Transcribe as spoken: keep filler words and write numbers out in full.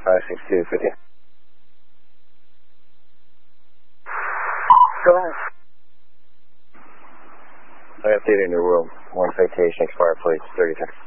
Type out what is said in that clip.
five six two, fifty. Go ahead. I got theater in your room. One citation, expired plates, thirty seconds.